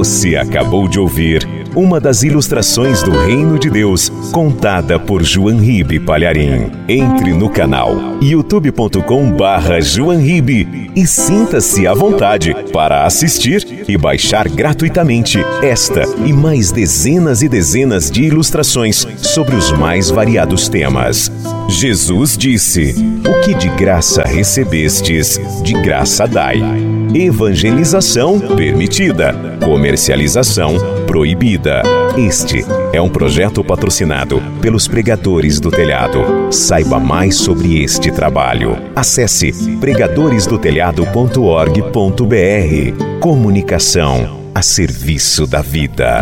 Você acabou de ouvir uma das ilustrações do Reino de Deus, contada por João Ribe Palharim. Entre no canal youtube.com/João Ribe e sinta-se à vontade para assistir e baixar gratuitamente esta e mais dezenas e dezenas de ilustrações sobre os mais variados temas. Jesus disse: "O que de graça recebestes, de graça dai." Evangelização permitida, comercialização proibida. Este é um projeto patrocinado pelos Pregadores do Telhado. Saiba mais sobre este trabalho. Acesse pregadoresdotelhado.org.br. Comunicação a serviço da vida.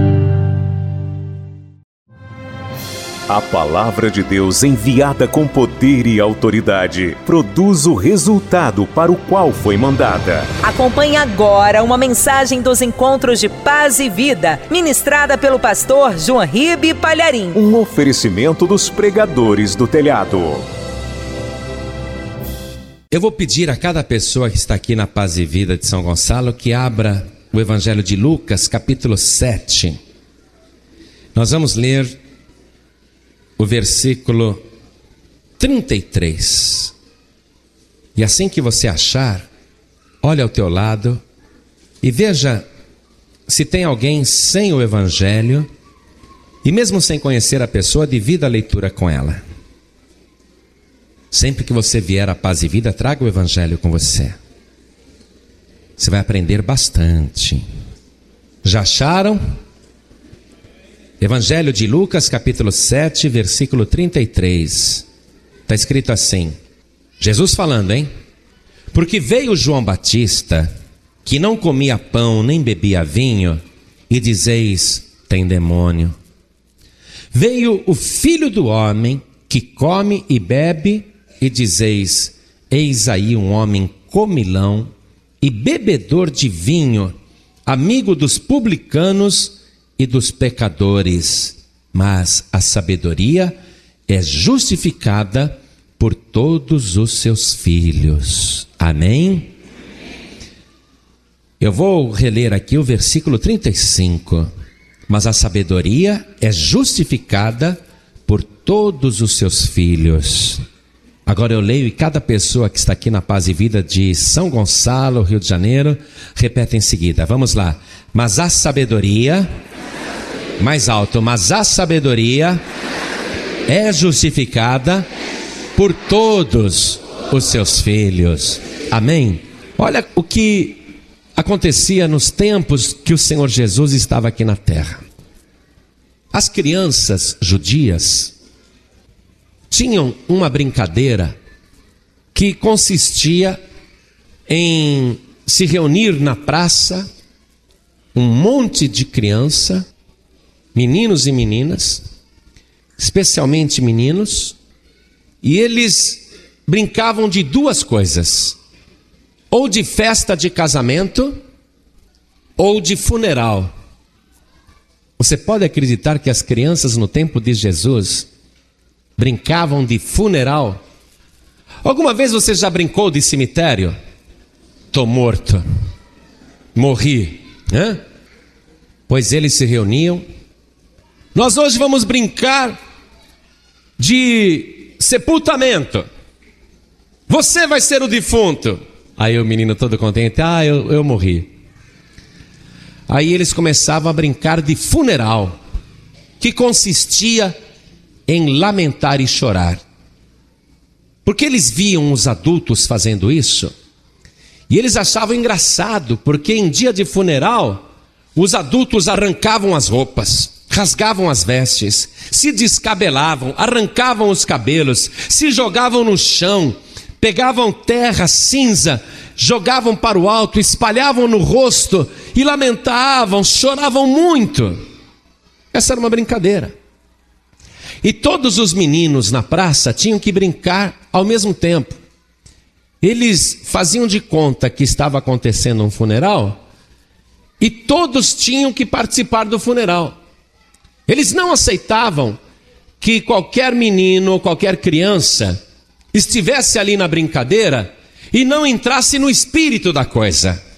A palavra de Deus, enviada com poder e autoridade, produz o resultado para o qual foi mandada. Acompanhe agora uma mensagem dos Encontros de Paz e Vida, ministrada pelo pastor João Ribe Palharim. Um oferecimento dos Pregadores do Telhado. Eu vou pedir a cada pessoa que está aqui na Paz e Vida de São Gonçalo que abra o Evangelho de Lucas, capítulo 7. Nós vamos ler o versículo 33. E assim que você achar, olha ao teu lado e veja se tem alguém sem o Evangelho, e mesmo sem conhecer a pessoa, divida a leitura com ela. Sempre que você vier à Paz e Vida, traga o Evangelho com você. Você vai aprender bastante. Já acharam? Evangelho de Lucas, capítulo 7, versículo 33. Está escrito assim, Jesus falando, hein? Porque veio João Batista, que não comia pão nem bebia vinho, e dizeis, tem demônio. Veio o Filho do Homem, que come e bebe, e dizeis, eis aí um homem comilão e bebedor de vinho, amigo dos publicanos e dos pecadores, mas a sabedoria é justificada por todos os seus filhos. Amém? Eu vou reler aqui o versículo 35. Mas a sabedoria é justificada por todos os seus filhos. Agora eu leio e cada pessoa que está aqui na Paz e Vida de São Gonçalo, Rio de Janeiro, repete em seguida. Vamos lá. Mas a sabedoria... Mais alto, mas a sabedoria é justificada por todos os seus filhos. Amém? Olha o que acontecia nos tempos que o Senhor Jesus estava aqui na terra. As crianças judias tinham uma brincadeira que consistia em se reunir na praça, um monte de criança, meninos e meninas, especialmente meninos, e eles brincavam de duas coisas: ou de festa de casamento, ou de funeral. Você pode acreditar que as crianças no tempo de Jesus brincavam de funeral? Alguma vez você já brincou de cemitério? Tô morto, morri, né? Pois eles se reuniam. Nós hoje vamos brincar de sepultamento. Você vai ser o defunto. Aí o menino todo contente, eu morri. Aí eles começavam a brincar de funeral, que consistia em lamentar e chorar. Porque eles viam os adultos fazendo isso, e eles achavam engraçado, porque em dia de funeral, os adultos arrancavam as roupas, rasgavam as vestes, se descabelavam, arrancavam os cabelos, se jogavam no chão, pegavam terra, cinza, jogavam para o alto, espalhavam no rosto e lamentavam, choravam muito. Essa era uma brincadeira. E todos os meninos na praça tinham que brincar ao mesmo tempo. Eles faziam de conta que estava acontecendo um funeral e todos tinham que participar do funeral. Eles não aceitavam que qualquer menino ou qualquer criança estivesse ali na brincadeira e não entrasse no espírito da coisa.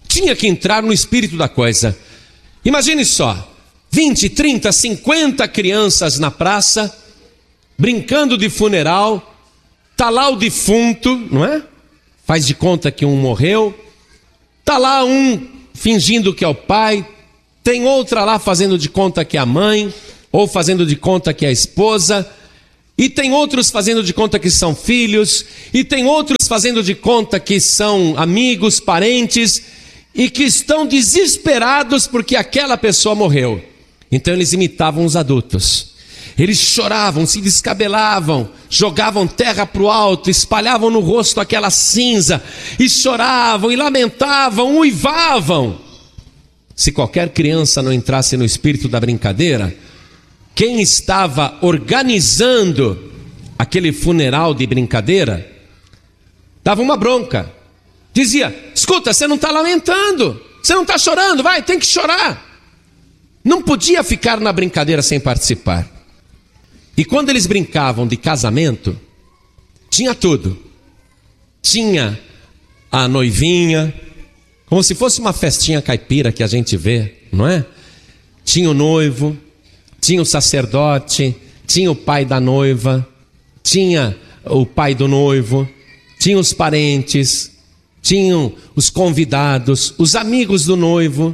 tinha que entrar no espírito da coisa. Imagine só, 20, 30, 50 crianças na praça, brincando de funeral, tá lá o defunto, não é? Faz de conta que um morreu, tá lá um fingindo que é o pai, tem outra lá fazendo de conta que é a mãe, ou fazendo de conta que é a esposa, e tem outros fazendo de conta que são filhos, e tem outros fazendo de conta que são amigos, parentes, e que estão desesperados porque aquela pessoa morreu. Então eles imitavam os adultos. Eles choravam, se descabelavam, jogavam terra para o alto, espalhavam no rosto aquela cinza, e choravam, e lamentavam, uivavam. Se qualquer criança não entrasse no espírito da brincadeira, quem estava organizando aquele funeral de brincadeira dava uma bronca. Dizia: escuta, você não está lamentando, você não está chorando, vai, tem que chorar. Não podia ficar na brincadeira sem participar. E quando eles brincavam de casamento, tinha tudo. Tinha a noivinha, como se fosse uma festinha caipira que a gente vê, não é? Tinha o noivo, tinha o sacerdote, tinha o pai da noiva, tinha o pai do noivo, tinha os parentes, tinham os convidados, os amigos do noivo.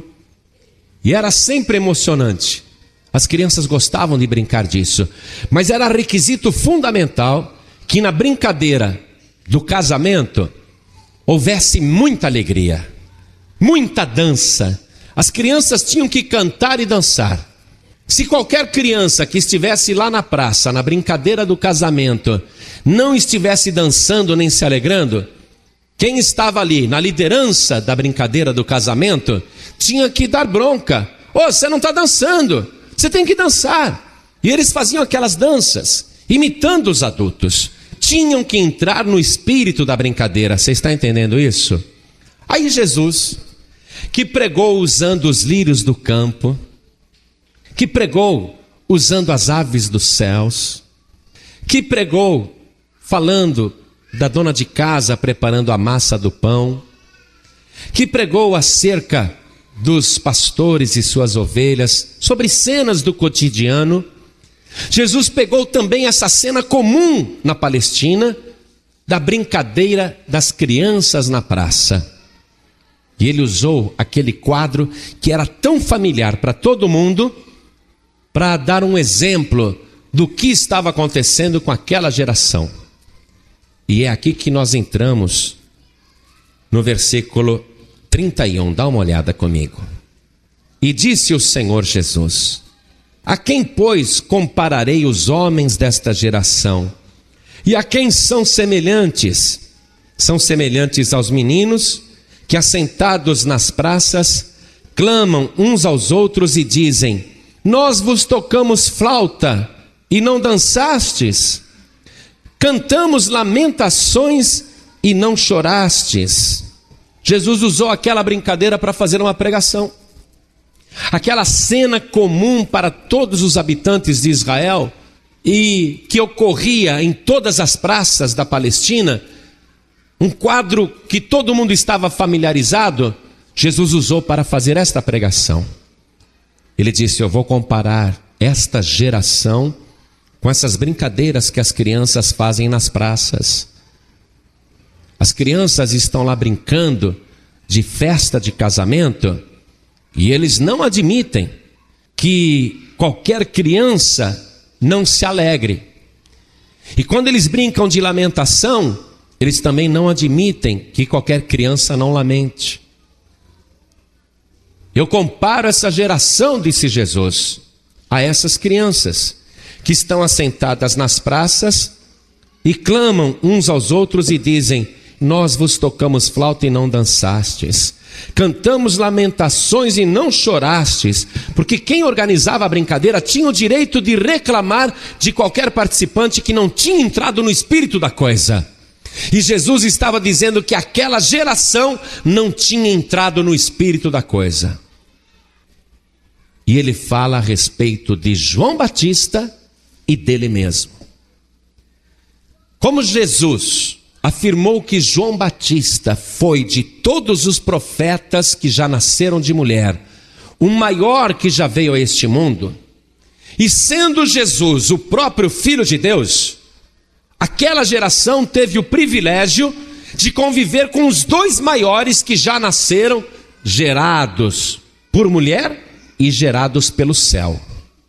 E era sempre emocionante. As crianças gostavam de brincar disso. Mas era requisito fundamental que na brincadeira do casamento houvesse muita alegria, muita dança. As crianças tinham que cantar e dançar. Se qualquer criança que estivesse lá na praça, na brincadeira do casamento, não estivesse dançando nem se alegrando, quem estava ali na liderança da brincadeira do casamento tinha que dar bronca. Você não está dançando, você tem que dançar. E eles faziam aquelas danças, imitando os adultos. Tinham que entrar no espírito da brincadeira. Você está entendendo isso? Aí Jesus, que pregou usando os lírios do campo, que pregou usando as aves dos céus, que pregou falando da dona de casa preparando a massa do pão, que pregou acerca dos pastores e suas ovelhas, sobre cenas do cotidiano. Jesus pegou também essa cena comum na Palestina, da brincadeira das crianças na praça. E ele usou aquele quadro que era tão familiar para todo mundo, para dar um exemplo do que estava acontecendo com aquela geração. E é aqui que nós entramos no versículo 31, dá uma olhada comigo. E disse o Senhor Jesus: a quem, pois, compararei os homens desta geração? E a quem são semelhantes? São semelhantes aos meninos que, assentados nas praças, clamam uns aos outros e dizem: nós vos tocamos flauta e não dançastes, cantamos lamentações e não chorastes. Jesus usou aquela brincadeira para fazer uma pregação. Aquela cena comum para todos os habitantes de Israel e que ocorria em todas as praças da Palestina, um quadro que todo mundo estava familiarizado, Jesus usou para fazer esta pregação. Ele disse: eu vou comparar esta geração com essas brincadeiras que as crianças fazem nas praças. As crianças estão lá brincando de festa de casamento e eles não admitem que qualquer criança não se alegre. E quando eles brincam de lamentação, eles também não admitem que qualquer criança não lamente. Eu comparo essa geração, disse Jesus, a essas crianças que estão assentadas nas praças e clamam uns aos outros e dizem: nós vos tocamos flauta e não dançastes, cantamos lamentações e não chorastes. Porque quem organizava a brincadeira tinha o direito de reclamar de qualquer participante que não tinha entrado no espírito da coisa. E Jesus estava dizendo que aquela geração não tinha entrado no espírito da coisa. E ele fala a respeito de João Batista e dele mesmo. Como Jesus afirmou que João Batista foi, de todos os profetas que já nasceram de mulher, o maior que já veio a este mundo, e sendo Jesus o próprio Filho de Deus, aquela geração teve o privilégio de conviver com os dois maiores que já nasceram, gerados por mulher e gerados pelo céu.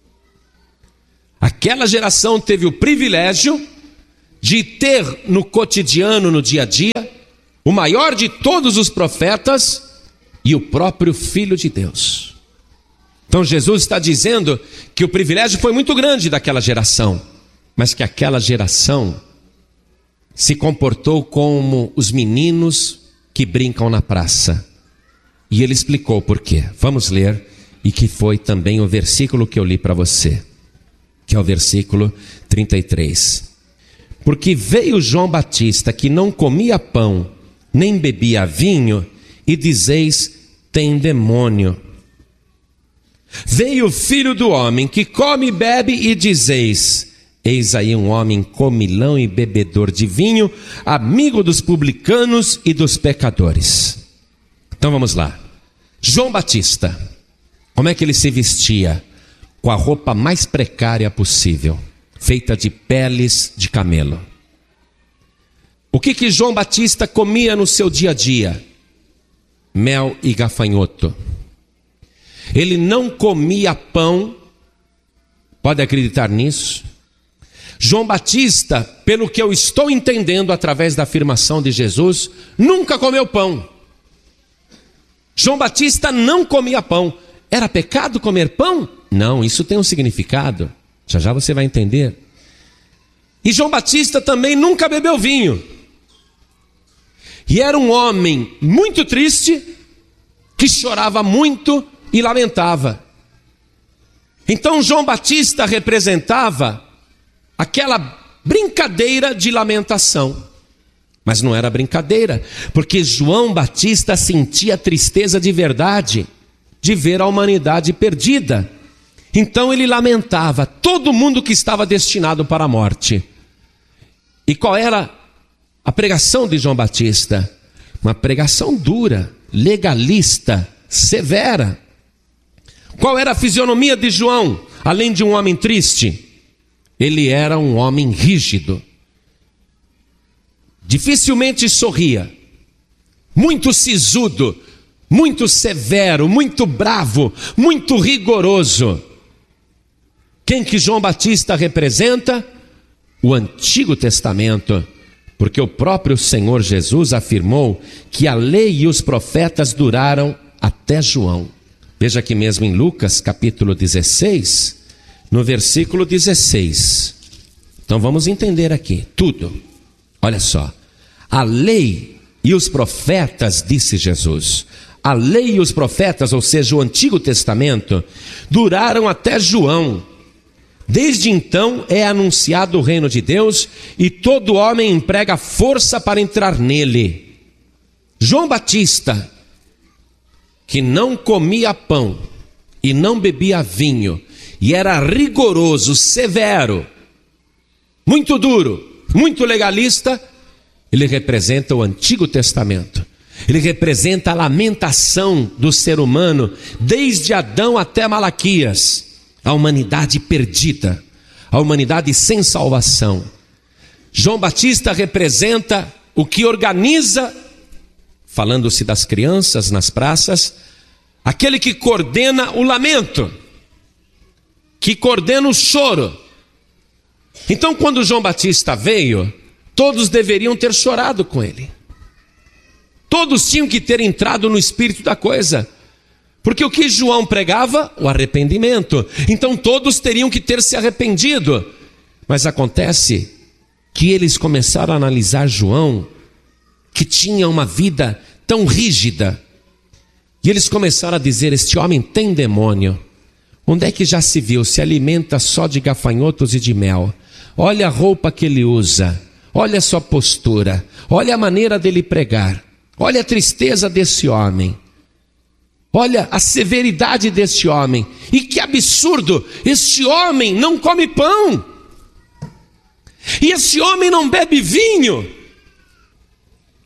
Aquela geração teve o privilégio de ter no cotidiano, no dia a dia, o maior de todos os profetas e o próprio Filho de Deus. Então Jesus está dizendo que o privilégio foi muito grande daquela geração, mas que aquela geração se comportou como os meninos que brincam na praça. E ele explicou por quê. Vamos ler, e que foi também o versículo que eu li para você, que é o versículo 33. Porque veio João Batista, que não comia pão, nem bebia vinho, e dizeis, tem demônio. Veio o Filho do Homem, que come e bebe, e dizeis, eis aí um homem comilão e bebedor de vinho, amigo dos publicanos e dos pecadores. Então vamos lá. João Batista, como é que ele se vestia? Com a roupa mais precária possível, feita de peles de camelo. O que João Batista comia no seu dia a dia? Mel e gafanhoto. Ele não comia pão, pode acreditar nisso? João Batista, pelo que eu estou entendendo através da afirmação de Jesus, nunca comeu pão. João Batista não comia pão. Era pecado comer pão? Não, isso tem um significado. Já já você vai entender. E João Batista também nunca bebeu vinho. E era um homem muito triste, que chorava muito e lamentava. Então João Batista representava aquela brincadeira de lamentação. Mas não era brincadeira, porque João Batista sentia tristeza de verdade, de ver a humanidade perdida. Então ele lamentava todo mundo que estava destinado para a morte. E qual era a pregação de João Batista? Uma pregação dura, legalista, severa. Qual era a fisionomia de João, além de um homem triste? Ele era um homem rígido. Dificilmente sorria. Muito sisudo, muito severo, muito bravo, muito rigoroso. Quem que João Batista representa? O Antigo Testamento. Porque o próprio Senhor Jesus afirmou que a lei e os profetas duraram até João. Veja aqui mesmo em Lucas capítulo 16, no versículo 16. Então vamos entender aqui tudo. Olha só. A lei e os profetas, disse Jesus, a lei e os profetas, ou seja, o Antigo Testamento, duraram até João. Desde então é anunciado o reino de Deus e todo homem emprega força para entrar nele. João Batista, que não comia pão e não bebia vinho, e era rigoroso, severo, muito duro, muito legalista, ele representa o Antigo Testamento. Ele representa a lamentação do ser humano, desde Adão até Malaquias. A humanidade perdida, a humanidade sem salvação. João Batista representa o que organiza, falando-se das crianças nas praças, aquele que coordena o lamento, que coordena o choro. Então, quando João Batista veio, todos deveriam ter chorado com ele. Todos tinham que ter entrado no espírito da coisa. Porque o que João pregava? O arrependimento. Então todos teriam que ter se arrependido. Mas acontece que eles começaram a analisar João, que tinha uma vida tão rígida. E eles começaram a dizer, este homem tem demônio. Onde é que já se viu? Se alimenta só de gafanhotos e de mel. Olha a roupa que ele usa. Olha a sua postura. Olha a maneira dele pregar. Olha a tristeza desse homem. Olha a severidade deste homem. E que absurdo, este homem não come pão. E este homem não bebe vinho.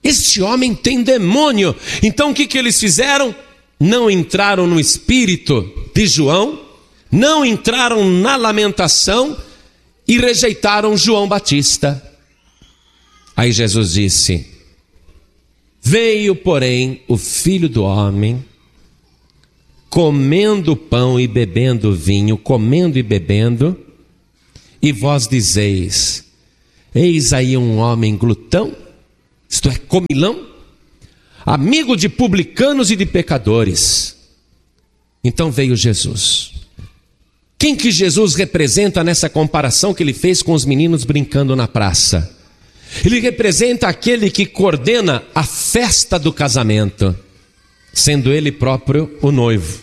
Este homem tem demônio. Então o que eles fizeram? Não entraram no espírito de João, não entraram na lamentação e rejeitaram João Batista. Aí Jesus disse: veio, porém, o Filho do Homem, comendo pão e bebendo vinho, comendo e bebendo, e vós dizeis: eis aí um homem glutão, isto é, comilão, amigo de publicanos e de pecadores. Então veio Jesus. Quem que Jesus representa nessa comparação que ele fez com os meninos brincando na praça? Ele representa aquele que coordena a festa do casamento, sendo ele próprio o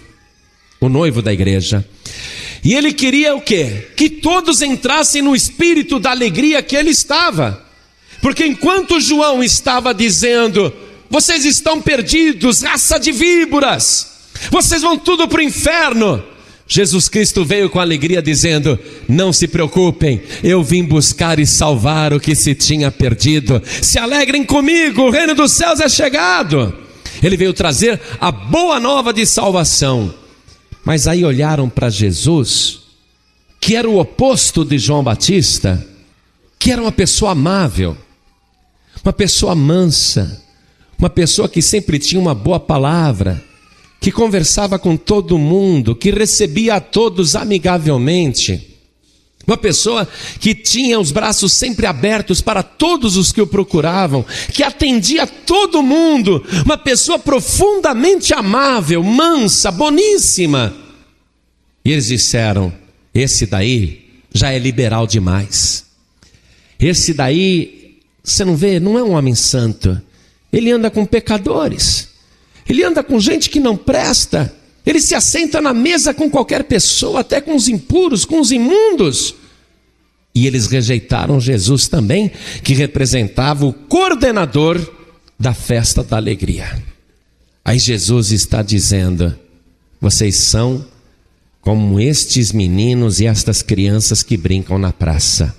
noivo da igreja. E ele queria o quê? Que todos entrassem no espírito da alegria que ele estava. Porque enquanto João estava dizendo: vocês estão perdidos, raça de víboras, vocês vão tudo para o inferno, Jesus Cristo veio com alegria dizendo: não se preocupem, eu vim buscar e salvar o que se tinha perdido. Se alegrem comigo, o reino dos céus é chegado. Ele veio trazer a boa nova de salvação. Mas aí olharam para Jesus, que era o oposto de João Batista, que era uma pessoa amável, uma pessoa mansa, uma pessoa que sempre tinha uma boa palavra, que conversava com todo mundo, que recebia a todos amigavelmente, uma pessoa que tinha os braços sempre abertos para todos os que o procuravam, que atendia todo mundo, uma pessoa profundamente amável, mansa, boníssima. E eles disseram: esse daí já é liberal demais, esse daí, você não vê, não é um homem santo, ele anda com pecadores, ele anda com gente que não presta, ele se assenta na mesa com qualquer pessoa, até com os impuros, com os imundos. E eles rejeitaram Jesus também, que representava o coordenador da festa da alegria. Aí Jesus está dizendo: vocês são como estes meninos e estas crianças que brincam na praça.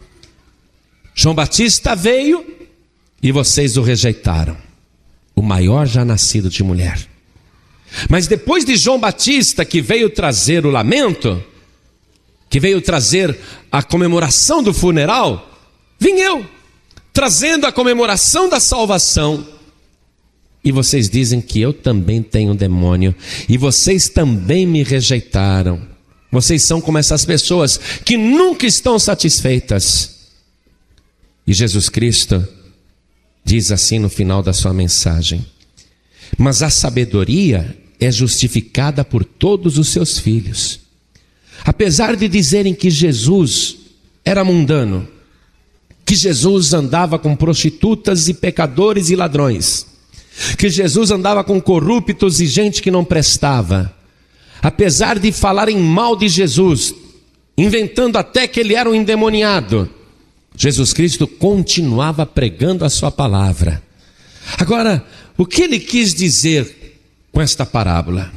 João Batista veio e vocês o rejeitaram, o maior já nascido de mulher. Mas depois de João Batista, que veio trazer o lamento, que veio trazer a comemoração do funeral, vim eu, trazendo a comemoração da salvação. E vocês dizem que eu também tenho demônio, e vocês também me rejeitaram. Vocês são como essas pessoas que nunca estão satisfeitas. E Jesus Cristo diz assim no final da sua mensagem: mas a sabedoria é justificada por todos os seus filhos. Apesar de dizerem que Jesus era mundano, que Jesus andava com prostitutas e pecadores e ladrões, que Jesus andava com corruptos e gente que não prestava, apesar de falarem mal de Jesus, inventando até que ele era um endemoniado, Jesus Cristo continuava pregando a sua palavra. Agora, o que ele quis dizer com esta parábola?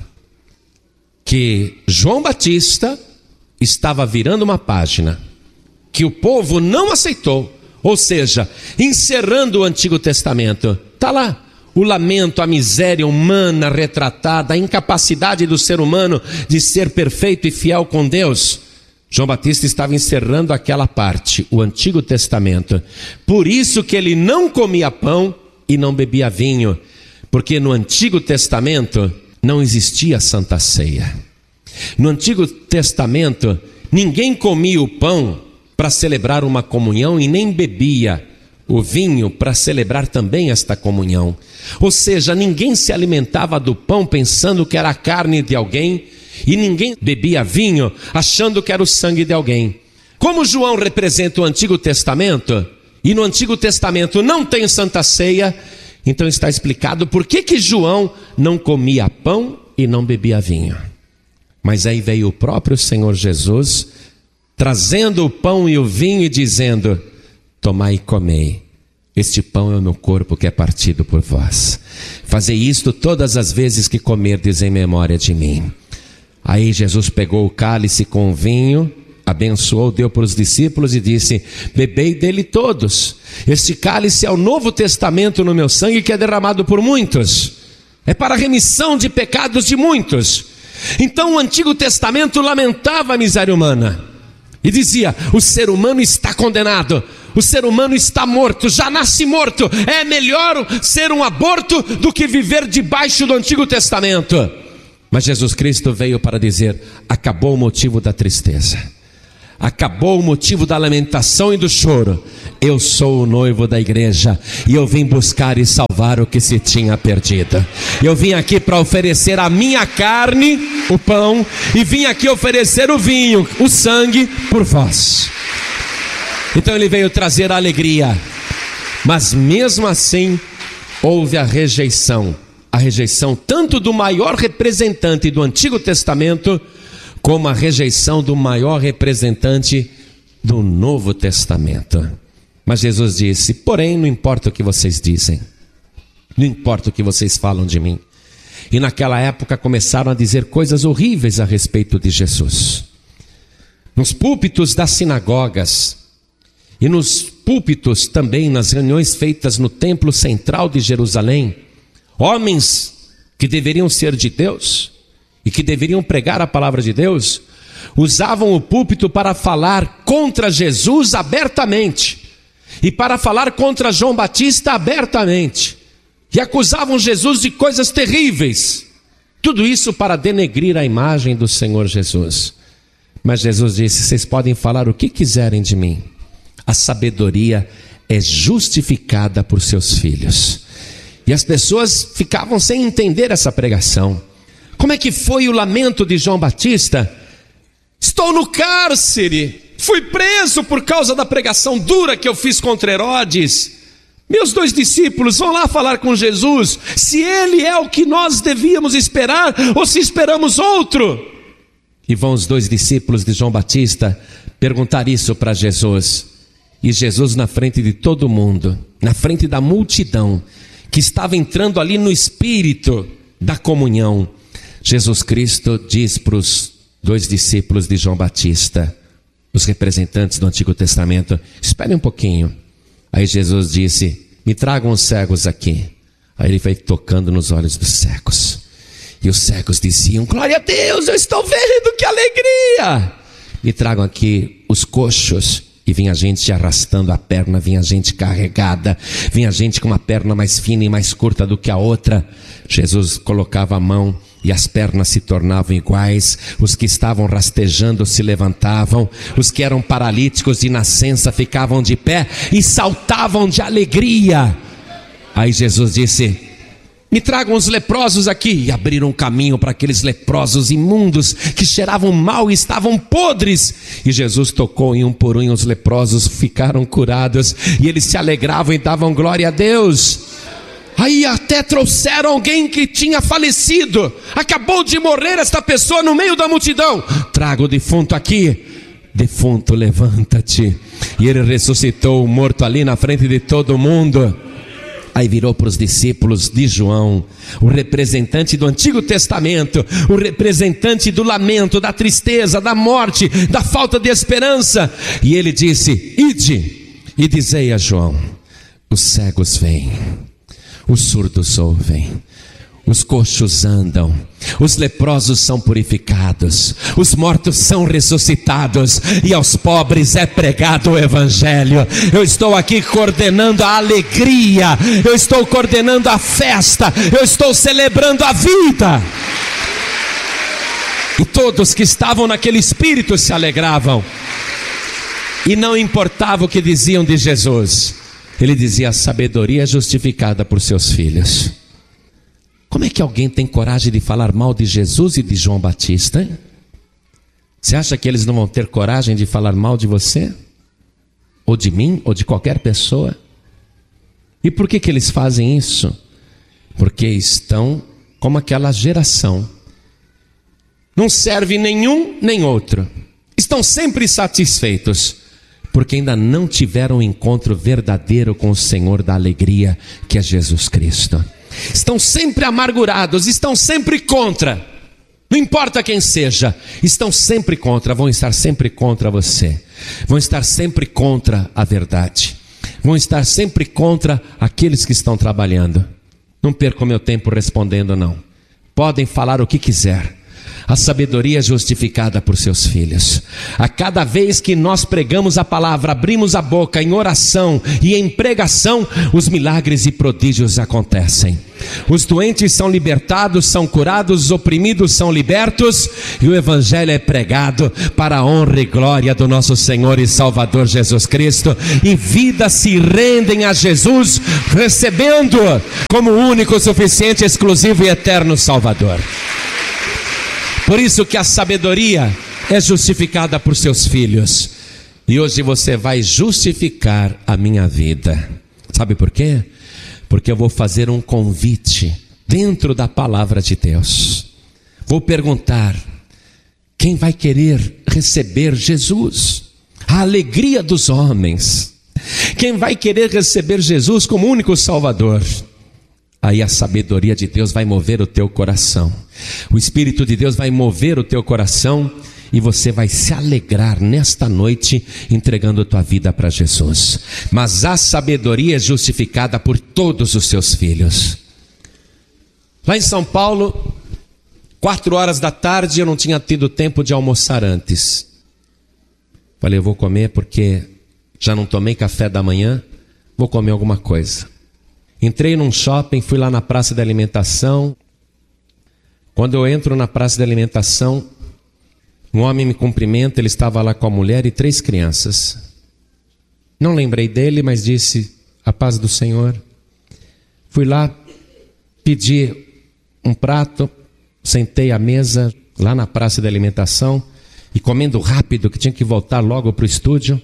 Que João Batista estava virando uma página que o povo não aceitou, ou seja, encerrando o Antigo Testamento. Está lá o lamento, a miséria humana retratada, a incapacidade do ser humano de ser perfeito e fiel com Deus. João Batista estava encerrando aquela parte, o Antigo Testamento. Por isso que ele não comia pão e não bebia vinho, porque no Antigo Testamento não existia Santa Ceia. No Antigo Testamento, ninguém comia o pão para celebrar uma comunhão e nem bebia o vinho para celebrar também esta comunhão. Ou seja, ninguém se alimentava do pão pensando que era a carne de alguém, e ninguém bebia vinho achando que era o sangue de alguém. Como João representa o Antigo Testamento, e no Antigo Testamento não tem Santa Ceia, então está explicado por que João não comia pão e não bebia vinho. Mas aí veio o próprio Senhor Jesus, trazendo o pão e o vinho e dizendo: tomai e comei, este pão é o meu corpo que é partido por vós. Fazei isto todas as vezes que comerdes em memória de mim. Aí Jesus pegou o cálice com o vinho abençoou, deu para os discípulos e disse: bebei dele todos. Este cálice é o novo testamento no meu sangue, que é derramado por muitos. É para a remissão de pecados de muitos. Então o Antigo Testamento lamentava a miséria humana e dizia: o ser humano está condenado, o ser humano está morto, já nasce morto. É melhor ser um aborto do que viver debaixo do Antigo Testamento. Mas Jesus Cristo veio para dizer: acabou o motivo da tristeza, acabou o motivo da lamentação e do choro. Eu sou o noivo da igreja e eu vim buscar e salvar o que se tinha perdido. Eu vim aqui para oferecer a minha carne, o pão, e vim aqui oferecer o vinho, o sangue, por vós. Então ele veio trazer a alegria, mas mesmo assim houve a rejeição tanto do maior representante do Antigo Testamento, como a rejeição do maior representante do Novo Testamento. Mas Jesus disse: porém, não importa o que vocês dizem, não importa o que vocês falam de mim. E naquela época começaram a dizer coisas horríveis a respeito de Jesus. Nos púlpitos das sinagogas e nos púlpitos também nas reuniões feitas no templo central de Jerusalém, homens que deveriam ser de Deus e que deveriam pregar a palavra de Deus, usavam o púlpito para falar contra Jesus abertamente e para falar contra João Batista abertamente, e acusavam Jesus de coisas terríveis, tudo isso para denegrir a imagem do Senhor Jesus. Mas Jesus disse: vocês podem falar o que quiserem de mim, a sabedoria é justificada por seus filhos. E as pessoas ficavam sem entender essa pregação. Como é que foi o lamento de João Batista? Estou no cárcere, fui preso por causa da pregação dura que eu fiz contra Herodes. Meus 2 discípulos vão lá falar com Jesus, se ele é o que nós devíamos esperar, ou se esperamos outro. E vão os 2 discípulos de João Batista perguntar isso para Jesus. E Jesus, na frente de todo mundo, na frente da multidão que estava entrando ali no espírito da comunhão, Jesus Cristo diz para os 2 discípulos de João Batista, os representantes do Antigo Testamento: esperem um pouquinho. Aí Jesus disse: me tragam os cegos aqui. Aí ele foi tocando nos olhos dos cegos, e os cegos diziam: glória a Deus, eu estou vendo, que alegria. Me tragam aqui os coxos. E vinha gente arrastando a perna, vinha gente carregada, vinha gente com uma perna mais fina e mais curta do que a outra. Jesus colocava a mão e as pernas se tornavam iguais. Os que estavam rastejando se levantavam, os que eram paralíticos de nascença ficavam de pé e saltavam de alegria. Aí Jesus disse: me tragam os leprosos aqui. E abriram um caminho para aqueles leprosos imundos que cheiravam mal e estavam podres. E Jesus tocou em um por um, e os leprosos ficaram curados. E eles se alegravam e davam glória a Deus. Aí até trouxeram alguém que tinha falecido. Acabou de morrer esta pessoa no meio da multidão. Traga o defunto aqui. Defunto, levanta-te. E ele ressuscitou o morto ali na frente de todo mundo. Aí virou para os discípulos de João, o representante do Antigo Testamento, o representante do lamento, da tristeza, da morte, da falta de esperança. E ele disse: ide e dizei a João: os cegos vêm, os surdos ouvem, os coxos andam, os leprosos são purificados, os mortos são ressuscitados, e aos pobres é pregado o evangelho. Eu estou aqui coordenando a alegria, eu estou coordenando a festa, eu estou celebrando a vida. E todos que estavam naquele espírito se alegravam, e não importava o que diziam de Jesus. Ele dizia: a sabedoria é justificada por seus filhos. Como é que alguém tem coragem de falar mal de Jesus e de João Batista, hein? Você acha que eles não vão ter coragem de falar mal de você? Ou de mim? Ou de qualquer pessoa? E por que eles fazem isso? Porque estão como aquela geração. Não serve nenhum nem outro. Estão sempre satisfeitos, porque ainda não tiveram um encontro verdadeiro com o Senhor da alegria, que é Jesus Cristo. Estão sempre amargurados, estão sempre contra. Não importa quem seja, estão sempre contra, vão estar sempre contra você. Vão estar sempre contra a verdade. Vão estar sempre contra aqueles que estão trabalhando. Não perco meu tempo respondendo, não. Podem falar o que quiser. A sabedoria é justificada por seus filhos. A cada vez que nós pregamos a palavra, abrimos a boca em oração e em pregação, os milagres e prodígios acontecem. Os doentes são libertados, são curados, os oprimidos são libertos, e o evangelho é pregado para a honra e glória do nosso Senhor e Salvador Jesus Cristo, e vidas se rendem a Jesus, recebendo como único, suficiente, exclusivo e eterno Salvador. Por isso que a sabedoria é justificada por seus filhos. E hoje você vai justificar a minha vida. Sabe por quê? Porque eu vou fazer um convite dentro da palavra de Deus. Vou perguntar: quem vai querer receber Jesus? A alegria dos homens. Quem vai querer receber Jesus como único Salvador? Aí a sabedoria de Deus vai mover o teu coração. O Espírito de Deus vai mover o teu coração e você vai se alegrar nesta noite entregando a tua vida para Jesus. Mas a sabedoria é justificada por todos os seus filhos. Lá em São Paulo, 4 da tarde, eu não tinha tido tempo de almoçar antes. Falei, eu vou comer porque já não tomei café da manhã, vou comer alguma coisa. Entrei num shopping, fui lá na praça de alimentação. Quando eu entro na praça de alimentação, um homem me cumprimenta, ele estava lá com a mulher e 3 crianças. Não lembrei dele, mas disse, a paz do Senhor. Fui lá, pedi um prato, sentei à mesa lá na praça de alimentação e comendo rápido, que tinha que voltar logo para o estúdio.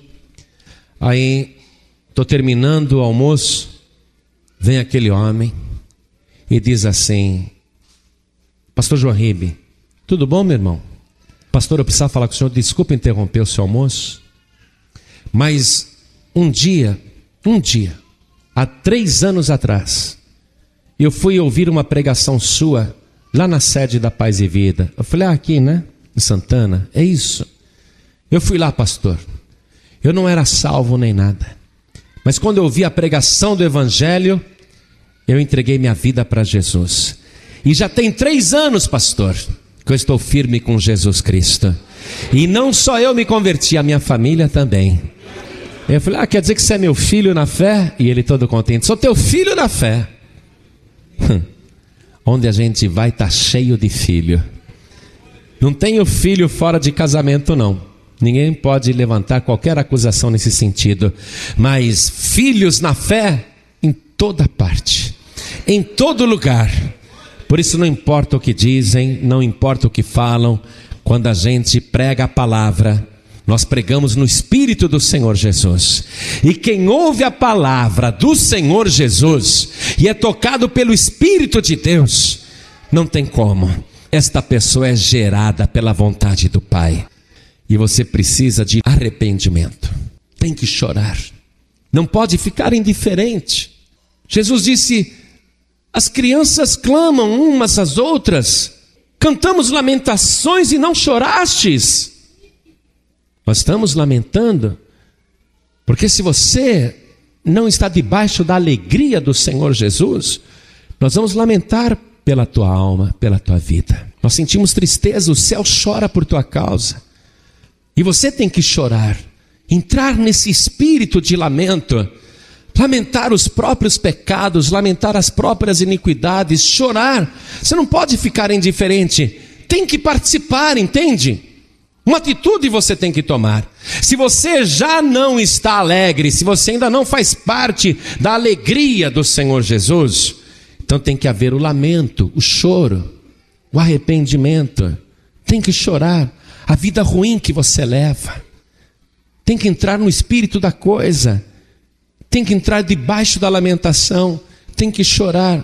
Aí, estou terminando o almoço, vem aquele homem e diz assim, pastor João Ribe, tudo bom, meu irmão? Pastor, eu precisava falar com o senhor, desculpa interromper o seu almoço, mas um dia, há 3 anos atrás, eu fui ouvir uma pregação sua, lá na sede da Paz e Vida. Eu falei, aqui, né? Em Santana, é isso. Eu fui lá, pastor, eu não era salvo nem nada, mas quando eu ouvi a pregação do Evangelho, eu entreguei minha vida para Jesus. E já tem 3 anos, pastor, que eu estou firme com Jesus Cristo. E não só eu me converti, a minha família também. Eu falei, quer dizer que você é meu filho na fé? E ele todo contente, sou teu filho na fé. Onde a gente vai está cheio de filho. Não tenho filho fora de casamento, não. Ninguém pode levantar qualquer acusação nesse sentido. Mas filhos na fé, em toda parte, em todo lugar. Por isso não importa o que dizem, não importa o que falam. Quando a gente prega a palavra, nós pregamos no Espírito do Senhor Jesus. E quem ouve a palavra do Senhor Jesus e é tocado pelo Espírito de Deus, não tem como. Esta pessoa é gerada pela vontade do Pai. E você precisa de arrependimento. Tem que chorar. Não pode ficar indiferente. Jesus disse, as crianças clamam umas às outras. Cantamos lamentações e não chorastes. Nós estamos lamentando, porque se você não está debaixo da alegria do Senhor Jesus, nós vamos lamentar pela tua alma, pela tua vida. Nós sentimos tristeza, o céu chora por tua causa. E você tem que chorar, entrar nesse espírito de lamento, lamentar os próprios pecados, lamentar as próprias iniquidades, chorar. Você não pode ficar indiferente, tem que participar, entende? Uma atitude você tem que tomar. Se você já não está alegre, se você ainda não faz parte da alegria do Senhor Jesus, então tem que haver o lamento, o choro, o arrependimento. Tem que chorar a vida ruim que você leva. Tem que entrar no espírito da coisa. Tem que entrar debaixo da lamentação. Tem que chorar.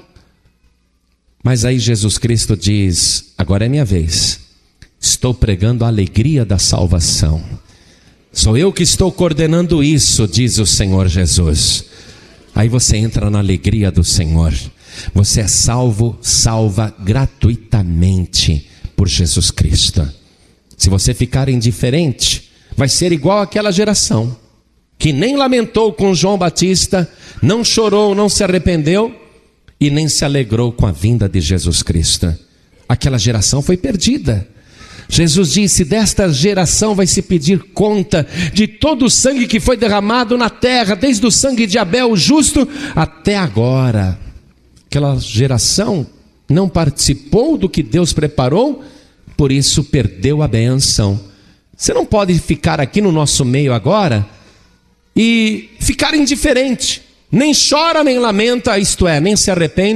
Mas aí Jesus Cristo diz, agora é minha vez. Estou pregando a alegria da salvação. Sou eu que estou coordenando isso, diz o Senhor Jesus. Aí você entra na alegria do Senhor. Você é salvo, salva gratuitamente, por Jesus Cristo. Se você ficar indiferente, vai ser igual àquela geração que nem lamentou com João Batista, não chorou, não se arrependeu e nem se alegrou com a vinda de Jesus Cristo. Aquela geração foi perdida. Jesus disse: desta geração vai se pedir conta de todo o sangue que foi derramado na terra, desde o sangue de Abel, o justo, até agora. Aquela geração não participou do que Deus preparou, por isso perdeu a bênção. Você não pode ficar aqui no nosso meio agora e ficar indiferente, nem chora nem lamenta, isto é, nem se arrepende